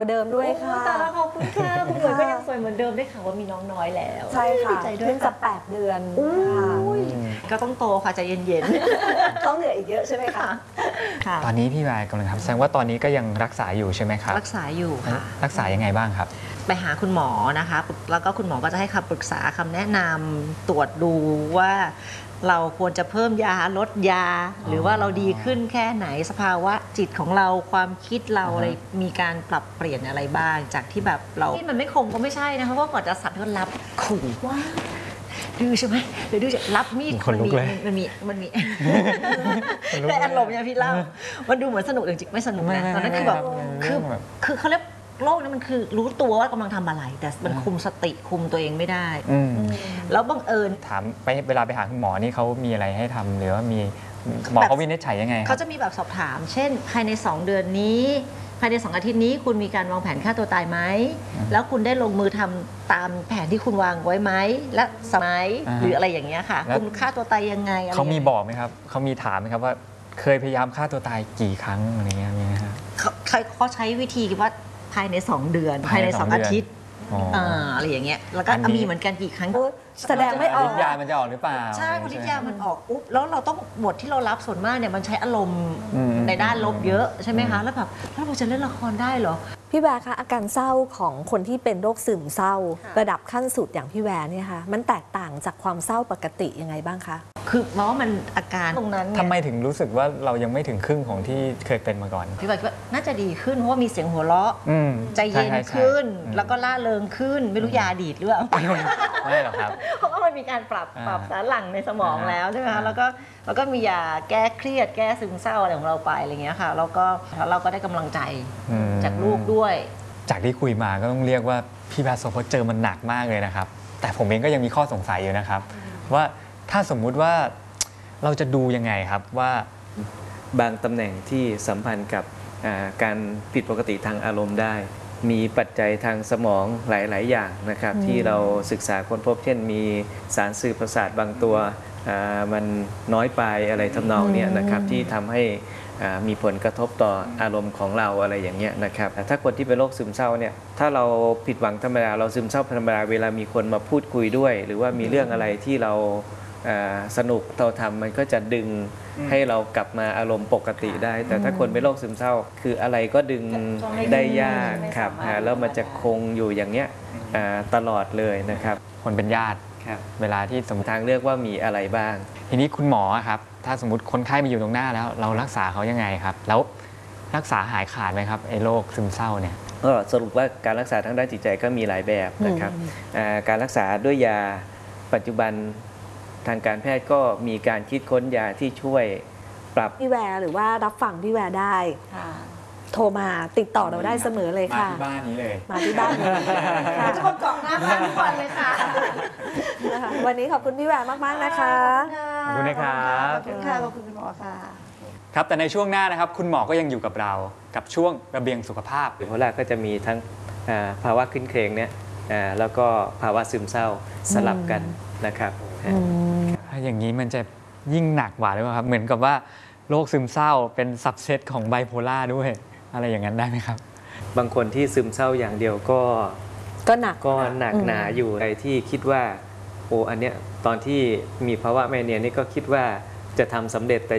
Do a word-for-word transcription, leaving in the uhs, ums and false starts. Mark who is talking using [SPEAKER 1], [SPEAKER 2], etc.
[SPEAKER 1] เดิมด้วยค่ะ
[SPEAKER 2] แต่ละขอบคุณค่ะคุณหมวยก็ยังสวยเหมือนเดิมได้ค่ะว่ามีน้องน้อยแล้ว
[SPEAKER 1] ใช่ค่ะเพิ่งจะแปดเดือน
[SPEAKER 2] ก็ต้องโตค่ะใจเย็น
[SPEAKER 1] ๆต้องเหลืออีกเยอะใช่ไหมคะ
[SPEAKER 3] ตอนนี้พี่วายกำลังทำแสดงว่าตอนนี้ก็ยังรักษาอยู่ใช่ไหมครับ
[SPEAKER 2] รักษาอยู่ค่ะ
[SPEAKER 3] รักษายังไงบ้างครับ
[SPEAKER 2] ไปหาคุณหมอนะคะแล้วก็คุณหมอก็จะให้คำปรึกษาคำแนะนำตรวจดูว่าเราควรจะเพิ่มยาลดยาหรือว่าเราดีขึ้นแค่ไหนสภาวะจิตของเราความคิดเราอะไรมีการปรับเปลี่ยนอะไรบ้างจากที่แบบเราที่มันไม่คมก็ไม่ใช่นะเพราะว่าก่อนจะสับก็รับขู่ว่าดื้อใช่ไหมหรือดื้อจะรับมีดมันมีมันมีมันมีแต่อารมณ์เนี่ยพี่เล่ามันดูเหมือนสนุกจริงๆไม่สนุกนะตอนนั้นคือแบบคือคือเขาเรียกโลกนั้นมันคือรู้ตัวว่ากำลังทำอะไรแต่มันคุมสติคุมตัวเองไม่ได้แล้วบังเอิญ
[SPEAKER 3] ถามไปเวลาไปหาคุณหมอนี่เขามีอะไรให้ทำหรือว่ามีหมอเขาวินิจฉัยยังไง
[SPEAKER 2] เขาจะมีแบบสอบถามเช่นภายในสองเดือนนี้ภายในสองอาทิตย์นี้คุณมีการวางแผนฆ่าตัวตายไหมแล้วคุณได้ลงมือทำตามแผนที่คุณวางไว้ไหมและสมัยหรืออะไรอย่างเงี้ยค่ะคุณฆ่าตัวตายยังไง
[SPEAKER 3] เขามีบอกไหมครับเขามีถามไหมครับว่าเคยพยายามฆ่าตัวตายกี่ครั้งอะไรเงี้ยมีไหมครับ
[SPEAKER 2] เขาใช้วิธีว่าภายในสองเดือนภายในสองอาทิตย์อะไรอย่างเงี้ยแล้วก็มีเหมือนกันกี่ครั้ง
[SPEAKER 1] แสดงไม่ออก
[SPEAKER 3] ฤทธิ์ยามันจะออกหรือเปล่า
[SPEAKER 2] ใช่ฤทธิ์ยามันออกอุ๊บแล้วเราต้องบทที่เรารับส่วนมากเนี่ยมันใช้อารมณ์ในด้านลบเยอะใช่ไหมคะแล้วแบบแล้วเราจะเล่นละครได้เหรอ
[SPEAKER 1] พี่แวร์คะอาการเศร้าของคนที่เป็นโรคซึมเศร้าระดับขั้นสุดอย่างพี่แวร์เนี่ยค่ะมันแตกต่างจากความเศร้าปกติยังไงบ้างคะ
[SPEAKER 2] คือเพราะว่ามันอาการตรงนั้น
[SPEAKER 3] ทำไมถึงรู้สึกว่าเรายังไม่ถึงครึ่งของที่เคยเป็นมาก่อน
[SPEAKER 2] พี่แวร์คิดว่าน่าจะดีขึ้นเพราะว่ามีเสียงหัวเราะใจเย็นขึ้นแล้วก็ล่าเริงขึ้นไม่รู้ยาดีดหรือเปล่า
[SPEAKER 3] ไม่หรอกครับ
[SPEAKER 2] เพราะว่ามันมีการปรับปรับสารหลั่งในสมองแล้วใช่ไหมคะแล้วก็แล้วก็มียาแก้เครียดแก้ซึมเศร้าอะไรของเราไปอะไรเงี้ยค่ะแล้วก็เราก็ได้กำลังใจจากลูกด้วย
[SPEAKER 3] จากที่คุยมาก็ต้องเรียกว่าพี่แวร์โซฟเจอมันหนักมากเลยนะครับแต่ผมเองก็ยังมีข้อสงสัยอยู่นะครับว่าถ้าสมมุติว่าเราจะดูยังไงครับว่า
[SPEAKER 4] บางตำแหน่งที่สัมพันธ์กับการผิดปกติทางอารมณ์ได้มีปัจจัยทางสมองหลายๆอย่างนะครับที่เราศึกษาค้นพบเช่นมีสารสื่อประสาทบางตัวมันน้อยไปอะไรทำนองนี้นะครับที่ทำให้มีผลกระทบต่ออารมณ์ของเราอะไรอย่างเงี้ยนะครับถ้าคนที่เป็นโรคซึมเศร้าเนี่ยถ้าเราผิดหวังธรรมดาเราซึมเศร้าธรรมดาเวลามีคนมาพูดคุยด้วยหรือว่ามีเรื่องอะไรที่เราสนุกเราทำมันก็จะดึงให้เรากลับมาอารมณ์ปกติได้แต่ถ้าคนเป็นโรคซึมเศร้าคืออะไรก็ดึงได้ยากครับแล้วมันจะคงอยู่อย่างเงี้ยตลอดเลยนะครับ
[SPEAKER 3] คนเป็นญาติเวลาที่สมมติ
[SPEAKER 4] ทางเลือกว่ามีอะไรบ้าง
[SPEAKER 3] ทีนี้คุณหมอครับถ้าสมมติคนไข้มาอยู่ตรงหน้าแล้วเรารักษาเขายังไงครับแล้วรักษาหายขาดไหมครับไอ้โรคซึมเศร้าเนี่ย
[SPEAKER 4] ก็สรุปว่าการรักษาทางด้านจิตใจก็มีหลายแบบนะครับการรักษาด้วยยาปัจจุบันทางการแพทย์ก็มีการคิดค้นยาที่ช่วยปรับ
[SPEAKER 1] พี่แวร์หรือว่ารับฟังพี่แวร์ได้โทรมาติดต่อเราได้เสมอเลยค่ะ
[SPEAKER 3] มาที่บ้านนี้เลย
[SPEAKER 1] มาที่บ้านเลย
[SPEAKER 2] จะคนเกาะหน้าบ้านทุกวันเลยค่ะ
[SPEAKER 1] วันนี้ขอบคุณพี่แวร์มากๆนะคะ
[SPEAKER 3] ขอบคุณนะครับ
[SPEAKER 2] ขอบคุณค่ะขอบคุณคุณหมอค่ะ
[SPEAKER 3] ครับแต่ในช่วงหน้านะครับคุณหมอก็ยังอยู่กับเรากับช่วงระเบียงสุขภาพ
[SPEAKER 4] เพราะแรกก็จะมีทั้งภาวะขึ้นเครงเนี่ยแล้วก็ภาวะซึมเศร้าสลับกันนะครับ
[SPEAKER 3] ถ้าอย่างนี้มันจะยิ่งหนักกว่าหรือเปล่าครับเหมือนกับว่าโรคซึมเศร้าเป็นซับเซตของไบโพล่าด้วยอะไรอย่างนั้นได้ไหมครับ
[SPEAKER 4] บางคนที่ซึมเศร้าอย่างเดียวก็
[SPEAKER 1] ก็หนัก
[SPEAKER 4] ก็หนักหนาอยู่ในที่คิดว่าโอ้อันเนี้ยตอนที่มีภาวะแมเนียนี่ก็คิดว่าจะทำสำเร็จแต่